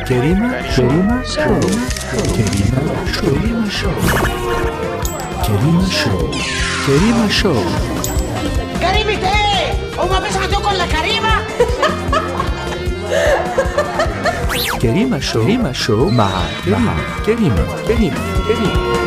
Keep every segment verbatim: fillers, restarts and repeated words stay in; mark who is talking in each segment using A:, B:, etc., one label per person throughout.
A: كريمة شو كريمة شو كريمة شو كريمة شو كريمة شو
B: كريمة ايه؟ وما فيش عندكم الا كريمة؟
A: كريمة شو كريمة شو مع مع كريمة كريمة كريمة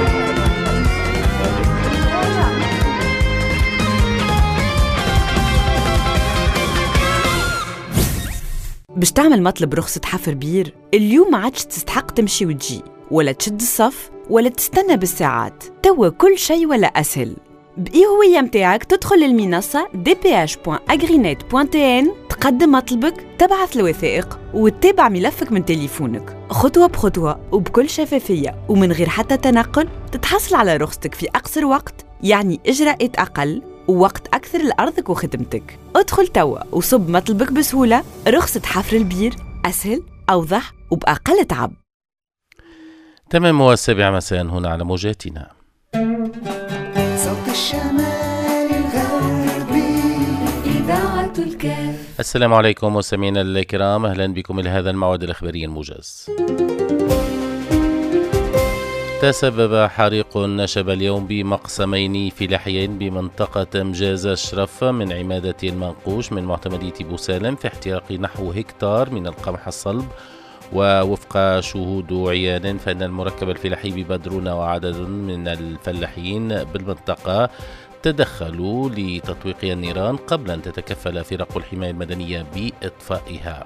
C: باش تعمل مطلب رخصة حفر بير اليوم ما عادش تستحق تمشي وتجي ولا تشد الصف ولا تستنى بالساعات. توا كل شيء ولا أسهل. بإي هوية متاعك تدخل للمنصة دي بي إتش دوت أغرينيت دوت تي إن، تقدم مطلبك، تبعث الوثائق وتتابع ملفك من تليفونك خطوة بخطوة وبكل شفافية ومن غير حتى تنقل. تتحصل على رخصتك في أقصر وقت، يعني إجراءات أقل ووقت أكثر لأرضك وخدمتك. ادخل توا وصب مطلبك بسهولة. رخصة حفر البير أسهل، أوضح وبأقل تعب.
D: تمام، والسابعة مساء هنا على موجاتنا.
E: صوت الشمال الغربي إذاعة الكاف.
D: السلام عليكم مستمعينا الكرام، أهلا بكم إلى هذا الموعد الإخباري الموجز. تسبب حريق نشب اليوم بمقسمين فلاحيين بمنطقة مجاز الشرف من عمادة المنقوش من معتمدية بوسالم في احتراق نحو هكتار من القمح الصلب. ووفق شهود عيان فإن المركب الفلاحي ببدرونة وعدد من الفلاحين بالمنطقة تدخلوا لتطويق النيران قبل أن تتكفل فرق الحماية المدنية بإطفائها.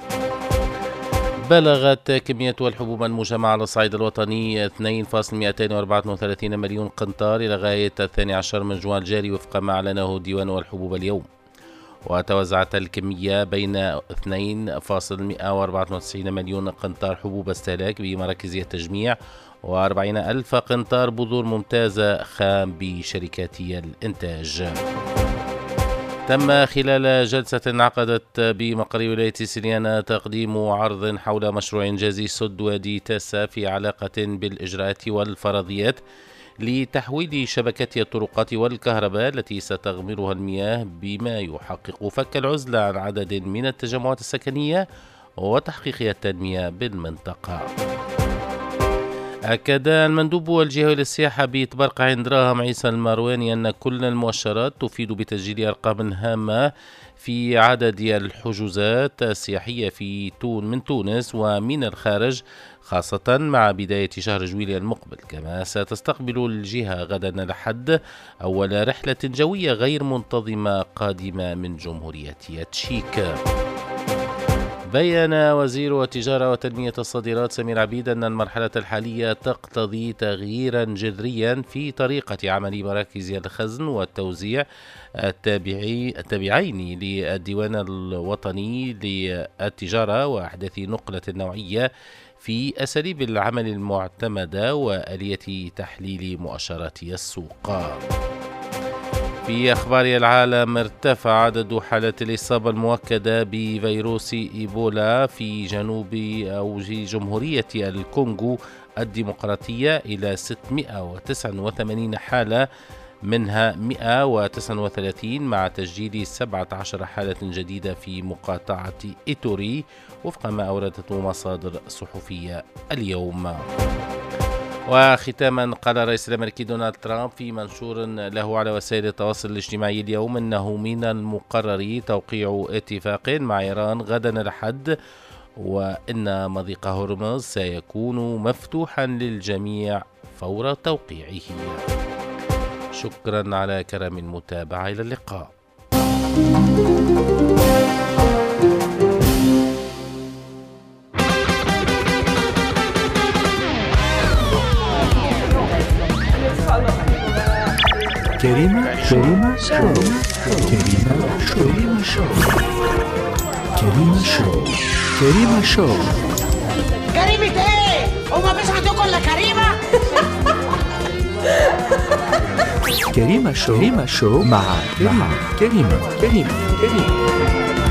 D: بلغت كمية الحبوب المجمعة على الصعيد الوطني اثنين فاصلة مئتين وأربعة وثلاثين مليون قنطار إلى غاية الثاني عشر من جوان الجاري وفق ما أعلنه ديوان الحبوب اليوم. وتوزعت الكمية بين اثنين فاصلة مئة وأربعة وتسعين مليون قنطار حبوب استهلاك بمراكز التجميع وأربعين ألف قنطار بذور ممتازة خام بشركات الإنتاج. تم خلال جلسة انعقدت بمقر ولاية سليانة تقديم عرض حول مشروع إنجازي سد وادي تاسا في علاقة بالإجراءات والفرضيات لتحويل شبكة الطرقات والكهرباء التي ستغمرها المياه بما يحقق فك العزلة عن عدد من التجمعات السكنية وتحقيق التنمية بالمنطقة. أكد المندوب الجهوي للسياحة بتبرقع عند راهم عيسى المرواني أن كل المؤشرات تفيد بتسجيل أرقام هامة في عدد الحجوزات السياحية في تون من تونس ومن الخارج، خاصة مع بداية شهر جويلية المقبل. كما ستستقبل الجهة غدا الأحد أول رحلة جوية غير منتظمة قادمة من جمهورية التشيك. بيّن وزير التجارة وتنمية الصادرات سمير عبيد أن المرحلة الحالية تقتضي تغييرا جذريا في طريقة عمل مراكز الخزن والتوزيع التابعي التابعين للديوان الوطني للتجارة وأحداث نقلة نوعية في أساليب العمل المعتمدة وآلية تحليل مؤشرات السوق. في أخبار العالم، ارتفع عدد حالات الإصابة المؤكدة بفيروس إيبولا في جنوب أو جمهورية الكونغو الديمقراطية إلى ستمئة وتسعة وثمانين حالة، منها مئة وتسعة وثلاثين مع تسجيل سبعة عشر حالة جديدة في مقاطعة إيتوري وفق ما أوردته مصادر صحفية اليوم. وختاما، قال الرئيس الأمريكي دونالد ترامب في منشور له على وسائل التواصل الاجتماعي اليوم أنه من المقرر توقيع اتفاق مع إيران غدا الأحد وأن مضيق هرمز سيكون مفتوحا للجميع فور توقيعه. شكرا على كرم المتابعة، إلى اللقاء.
A: كريمة شو كريمة شو كريمة شو كريمة شو كريمة شو
B: كريمة ايه؟ وما فيش عندكم الا كريمة؟
A: كريمة شو كريمة شو مع مع كريمة كريمة كريمة